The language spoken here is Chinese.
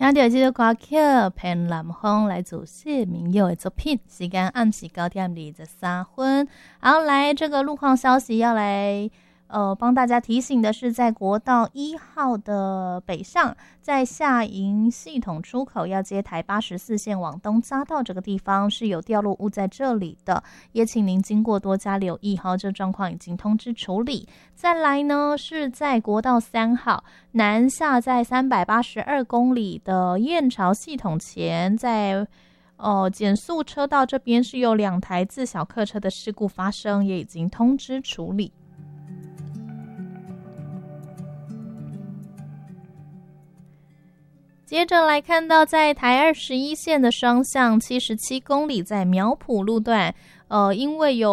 听到这首歌曲《偏南风》来自谢明佑的作品，时间暗时9点23分。好，来这个路况消息要来帮大家提醒的是，在国道1号的北上，在下营系统出口要接台84线往东匝道这个地方是有掉落物在这里的，也请您经过多加留意。好，这状况已经通知处理。再来呢，是在国道3号南下，在382公里的燕巢系统前，在减速车道这边是有2台自小客车的事故发生，也已经通知处理。接着来看到，在台21线的双向77公里，在苗圃路段，因为有